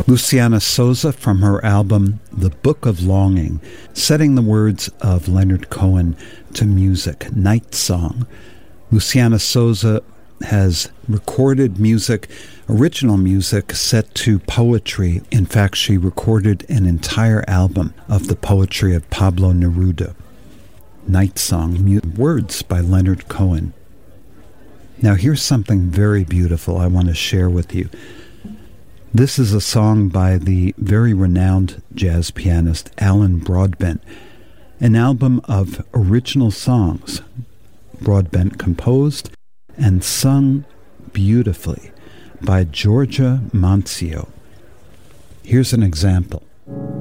Luciana Souza from her album The Book of Longing, setting the words of Leonard Cohen to music, Night Song. Luciana Souza has recorded music, original music set to poetry. In fact, she recorded an entire album of the poetry of Pablo Neruda. Night Song, words by Leonard Cohen. Now here's something very beautiful I want to share with you. This is a song by the very renowned jazz pianist Alan Broadbent, an album of original songs Broadbent composed and sung beautifully by Georgia Mancio. Here's an example.